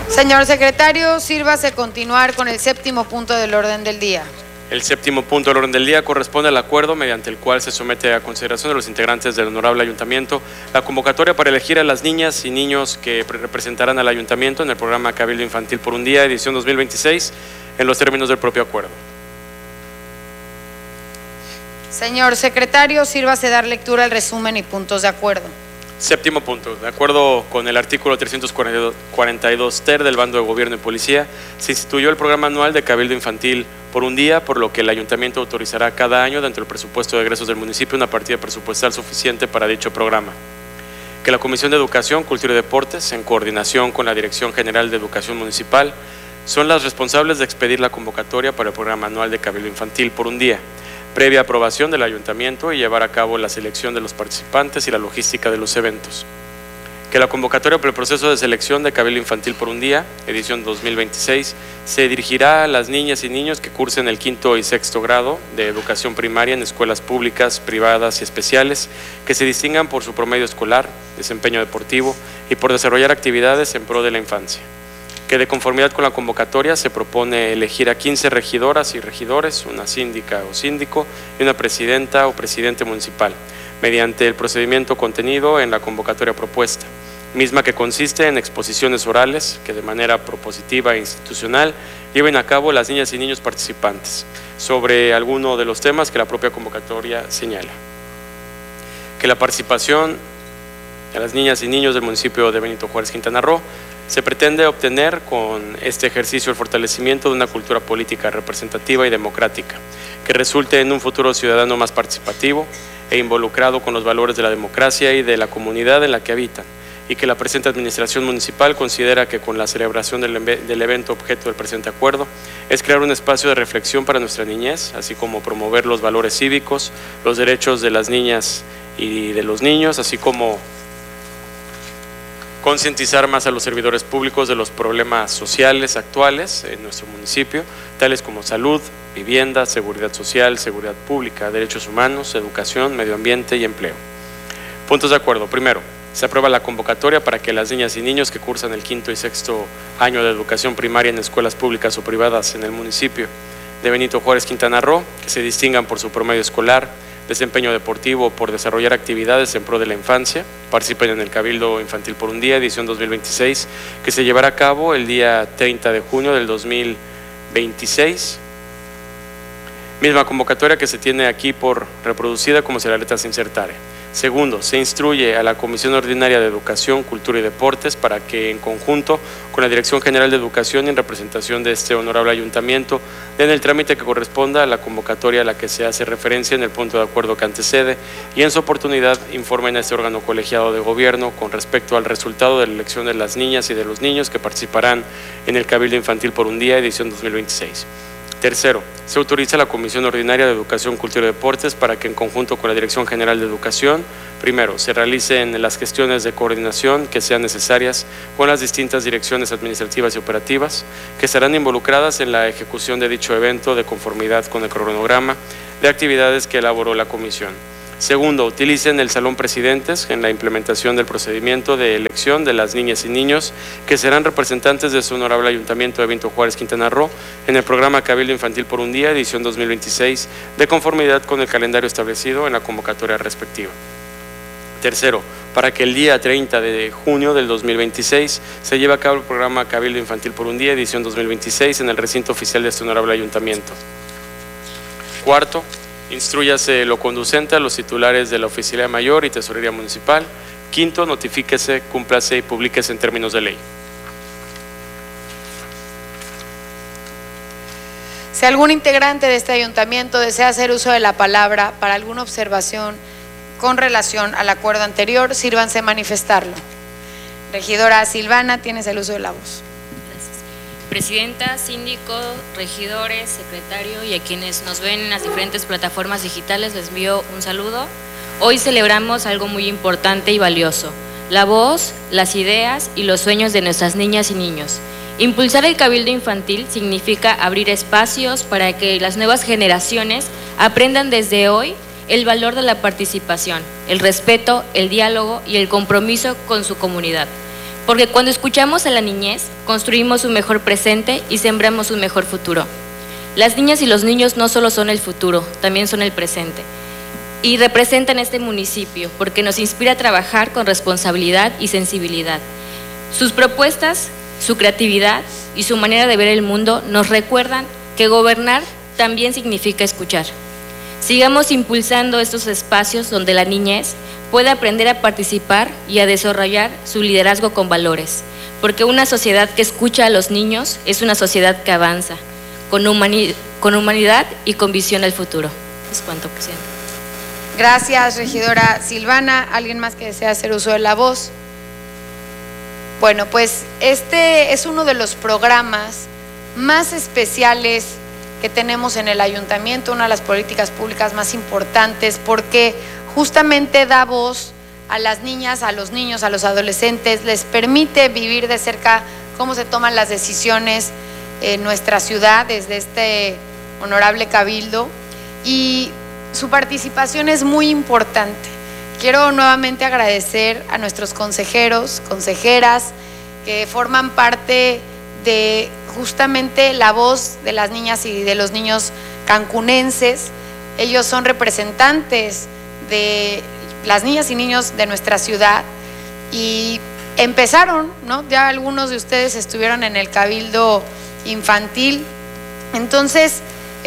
Señor secretario, sírvase continuar con el séptimo punto del orden del día. El séptimo punto del orden del día corresponde al acuerdo mediante el cual se somete a consideración de los integrantes del honorable ayuntamiento la convocatoria para elegir a las niñas y niños que representarán al ayuntamiento en el programa Cabildo Infantil por un Día, edición 2026, en los términos del propio acuerdo. Señor secretario, sírvase dar lectura al resumen y puntos de acuerdo. Séptimo punto. De acuerdo con el artículo 342 ter del Bando de Gobierno y Policía, se instituyó el programa anual de Cabildo Infantil por un Día, por lo que el ayuntamiento autorizará cada año dentro del presupuesto de egresos del municipio una partida presupuestal suficiente para dicho programa. Que la Comisión de Educación, Cultura y Deportes, en coordinación con la Dirección General de Educación Municipal, son las responsables de expedir la convocatoria para el programa anual de Cabildo Infantil por un Día, previa aprobación del ayuntamiento y llevar a cabo la selección de los participantes y la logística de los eventos. Que la convocatoria para el proceso de selección de Cabildo Infantil por un Día, edición 2026, se dirigirá a las niñas y niños que cursen el quinto y sexto grado de educación primaria en escuelas públicas, privadas y especiales, que se distingan por su promedio escolar, desempeño deportivo y por desarrollar actividades en pro de la infancia. Que de conformidad con la convocatoria se propone elegir a 15 regidoras y regidores, una síndica o síndico y una presidenta o presidente municipal, mediante el procedimiento contenido en la convocatoria propuesta, misma que consiste en exposiciones orales que de manera propositiva e institucional lleven a cabo las niñas y niños participantes sobre alguno de los temas que la propia convocatoria señala. Que la participación de las niñas y niños del municipio de Benito Juárez, Quintana Roo, se pretende obtener con este ejercicio el fortalecimiento de una cultura política representativa y democrática, que resulte en un futuro ciudadano más participativo e involucrado con los valores de la democracia y de la comunidad en la que habitan, y que la presente administración municipal considera que con la celebración del evento objeto del presente acuerdo es crear un espacio de reflexión para nuestra niñez, así como promover los valores cívicos, los derechos de las niñas y de los niños, así como concientizar más a los servidores públicos de los problemas sociales actuales en nuestro municipio, tales como salud, vivienda, seguridad social, seguridad pública, derechos humanos, educación, medio ambiente y empleo. Puntos de acuerdo. Primero, se aprueba la convocatoria para que las niñas y niños que cursan el quinto y sexto año de educación primaria en escuelas públicas o privadas en el municipio de Benito Juárez, Quintana Roo, que se distingan por su promedio escolar, desempeño deportivo o por desarrollar actividades en pro de la infancia, participen en el Cabildo Infantil por un Día, edición 2026, que se llevará a cabo el día 30 de junio del 2026. Misma convocatoria que se tiene aquí por reproducida como si la letra se insertare. Segundo, se instruye a la Comisión Ordinaria de Educación, Cultura y Deportes para que en conjunto con la Dirección General de Educación y en representación de este honorable ayuntamiento den el trámite que corresponda a la convocatoria a la que se hace referencia en el punto de acuerdo que antecede y en su oportunidad informen a este órgano colegiado de gobierno con respecto al resultado de la elección de las niñas y de los niños que participarán en el Cabildo Infantil por un Día, edición 2026. Tercero, se autoriza a la Comisión Ordinaria de Educación, Cultura y Deportes para que en conjunto con la Dirección General de Educación, primero, se realicen las gestiones de coordinación que sean necesarias con las distintas direcciones administrativas y operativas que estarán involucradas en la ejecución de dicho evento de conformidad con el cronograma de actividades que elaboró la Comisión. Segundo, utilicen el Salón Presidentes en la implementación del procedimiento de elección de las niñas y niños que serán representantes de su honorable ayuntamiento de Benito Juárez, Quintana Roo, en el programa Cabildo Infantil por un Día, edición 2026, de conformidad con el calendario establecido en la convocatoria respectiva. Tercero, para que el día 30 de junio del 2026 se lleve a cabo el programa Cabildo Infantil por un Día, edición 2026, en el recinto oficial de este honorable ayuntamiento. Cuarto, instrúyase lo conducente a los titulares de la Oficialía Mayor y Tesorería Municipal. Quinto, notifíquese, cúmplase y publíquese en términos de ley. Si algún integrante de este ayuntamiento desea hacer uso de la palabra para alguna observación con relación al acuerdo anterior, sírvanse manifestarlo. Regidora Silvana, tienes el uso de la voz. Presidenta, síndico, regidores, secretario y a quienes nos ven en las diferentes plataformas digitales les envío un saludo. Hoy celebramos algo muy importante y valioso, la voz, las ideas y los sueños de nuestras niñas y niños. Impulsar el Cabildo Infantil significa abrir espacios para que las nuevas generaciones aprendan desde hoy el valor de la participación, el respeto, el diálogo y el compromiso con su comunidad. Porque cuando escuchamos a la niñez, construimos un mejor presente y sembramos un mejor futuro. Las niñas y los niños no solo son el futuro, también son el presente. Y representan este municipio porque nos inspira a trabajar con responsabilidad y sensibilidad. Sus propuestas, su creatividad y su manera de ver el mundo nos recuerdan que gobernar también significa escuchar. Sigamos impulsando estos espacios donde la niñez puede aprender a participar y a desarrollar su liderazgo con valores, porque una sociedad que escucha a los niños es una sociedad que avanza, con humanidad y con visión al futuro. Es cuanto, presidente. Gracias, regidora Silvana. ¿Alguien más que desea hacer uso de la voz? Bueno, pues este es uno de los programas más especiales que tenemos en el ayuntamiento, una de las políticas públicas más importantes, porque justamente da voz a las niñas, a los niños, a los adolescentes, les permite vivir de cerca cómo se toman las decisiones en nuestra ciudad desde este honorable cabildo, y su participación es muy importante. Quiero nuevamente agradecer a nuestros consejeros, consejeras, que forman parte de justamente la voz de las niñas y de los niños cancunenses. Ellos son representantes de las niñas y niños de nuestra ciudad y empezaron, ¿no? Ya algunos de ustedes estuvieron en el cabildo infantil. Entonces,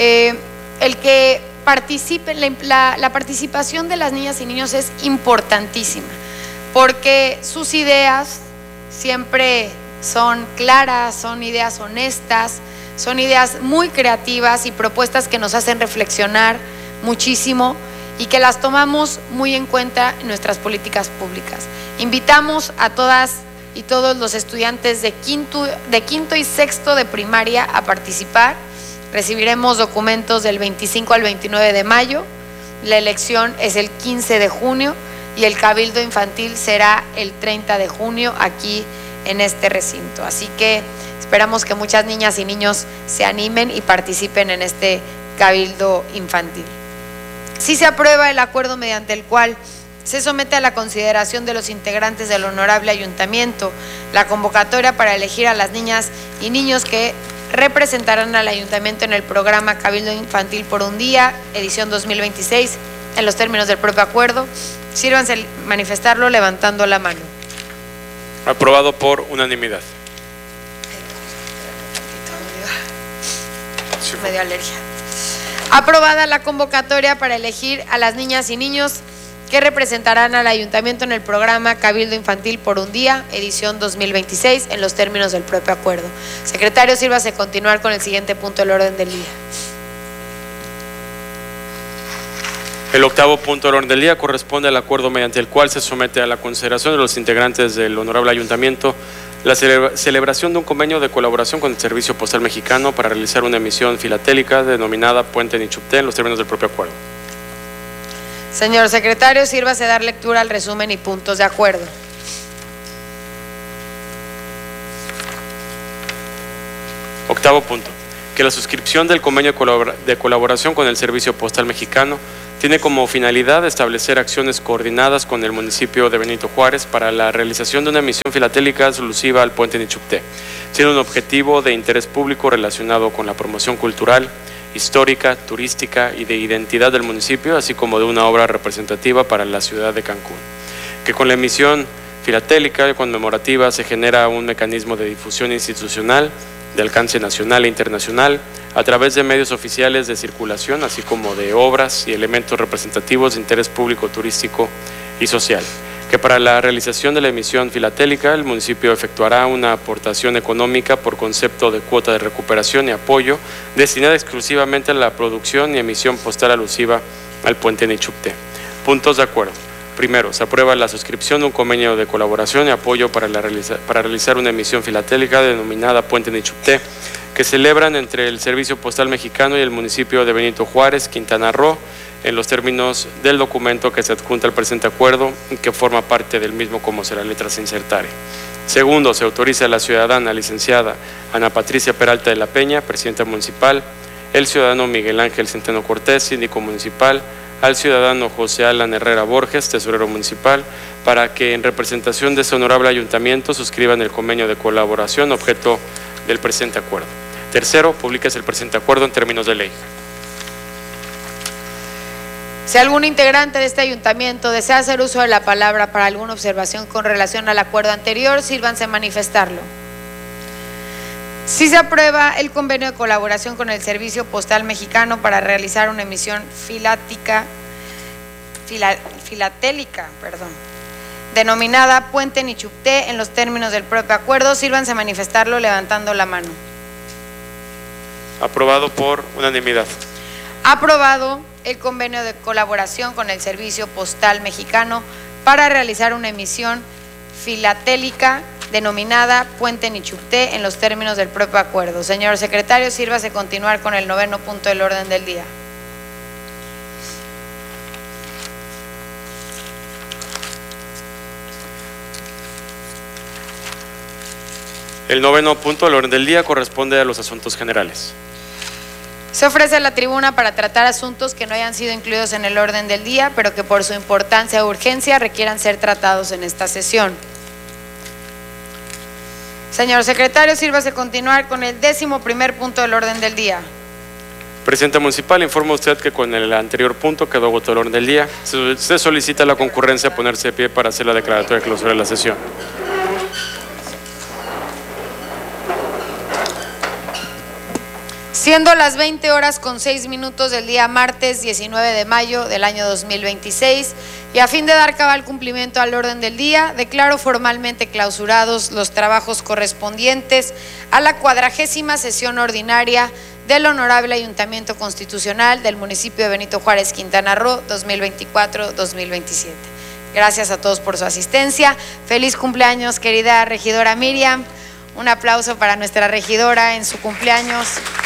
el que participen, la participación de las niñas y niños es importantísima, porque sus ideas siempre son claras, son ideas honestas, son ideas muy creativas y propuestas que nos hacen reflexionar muchísimo y que las tomamos muy en cuenta en nuestras políticas públicas. Invitamos a todas y todos los estudiantes de quinto y sexto de primaria a participar. Recibiremos documentos del 25 al 29 de mayo, la elección es el 15 de junio y el cabildo infantil será el 30 de junio aquí en este recinto. Así que esperamos que muchas niñas y niños se animen y participen en este cabildo infantil. Sí se aprueba el acuerdo mediante el cual se somete a la consideración de los integrantes del honorable ayuntamiento la convocatoria para elegir a las niñas y niños que representarán al ayuntamiento en el programa Cabildo Infantil por un día, edición 2026, en los términos del propio acuerdo. Sírvanse manifestarlo levantando la mano. Aprobado por unanimidad. Me dio alergia. Aprobada la convocatoria para elegir a las niñas y niños que representarán al ayuntamiento en el programa Cabildo Infantil por un día, edición 2026, en los términos del propio acuerdo. Secretario, sírvase continuar con el siguiente punto del orden del día. El octavo punto del orden del día corresponde al acuerdo mediante el cual se somete a la consideración de los integrantes del honorable ayuntamiento la celebración de un convenio de colaboración con el Servicio Postal Mexicano para realizar una emisión filatélica denominada Puente Nichupté en los términos del propio acuerdo. Señor secretario, sírvase dar lectura al resumen y puntos de acuerdo. Octavo punto. Que la suscripción del convenio de colaboración con el Servicio Postal Mexicano tiene como finalidad establecer acciones coordinadas con el municipio de Benito Juárez para la realización de una emisión filatélica exclusiva al Puente Nichupté, siendo un objetivo de interés público relacionado con la promoción cultural, histórica, turística y de identidad del municipio, así como de una obra representativa para la ciudad de Cancún. Que con la emisión filatélica conmemorativa se genera un mecanismo de difusión institucional de alcance nacional e internacional a través de medios oficiales de circulación, así como de obras y elementos representativos de interés público, turístico y social. Que para la realización de la emisión filatélica el municipio efectuará una aportación económica por concepto de cuota de recuperación y apoyo destinada exclusivamente a la producción y emisión postal alusiva al Puente Nichupté. Puntos de acuerdo. Primero, se aprueba la suscripción de un convenio de colaboración y apoyo para realizar una emisión filatélica denominada Puente Nichupté, que celebran entre el Servicio Postal Mexicano y el municipio de Benito Juárez, Quintana Roo, en los términos del documento que se adjunta al presente acuerdo y que forma parte del mismo como se la letra se insertare. Segundo, se autoriza a la ciudadana licenciada Ana Patricia Peralta de la Peña, presidenta municipal, el ciudadano Miguel Ángel Centeno Cortés, síndico municipal, al ciudadano José Alan Herrera Borges, tesorero municipal, para que en representación de este honorable ayuntamiento suscriban el convenio de colaboración objeto del presente acuerdo. Tercero, publíquese el presente acuerdo en términos de ley. Si algún integrante de este ayuntamiento desea hacer uso de la palabra para alguna observación con relación al acuerdo anterior, sírvanse manifestarlo. Si se aprueba el convenio de colaboración con el Servicio Postal Mexicano para realizar una emisión filatélica, denominada Puente Nichupté en los términos del propio acuerdo, sírvanse manifestarlo levantando la mano. Aprobado por unanimidad. Aprobado el convenio de colaboración con el Servicio Postal Mexicano para realizar una emisión filatélica denominada Puente Nichupté en los términos del propio acuerdo. Señor secretario, sírvase continuar con el 9º punto del orden del día. El 9º punto del orden del día corresponde a los asuntos generales. Se ofrece la tribuna para tratar asuntos que no hayan sido incluidos en el orden del día, pero que por su importancia e urgencia requieran ser tratados en esta sesión. Señor secretario, sírvase continuar con el 11º punto del orden del día. Presidente municipal, informa usted que con el anterior punto quedó agotado el orden del día. Se solicita la concurrencia a ponerse de pie para hacer la declaratoria de clausura de la sesión. Siendo las 20:06 del día martes 19 de mayo del año 2026 y a fin de dar cabal cumplimiento al orden del día, declaro formalmente clausurados los trabajos correspondientes a la 40ª sesión ordinaria del Honorable Ayuntamiento Constitucional del municipio de Benito Juárez, Quintana Roo, 2024-2027. Gracias a todos por su asistencia. Feliz cumpleaños, querida regidora Miriam. Un aplauso para nuestra regidora en su cumpleaños.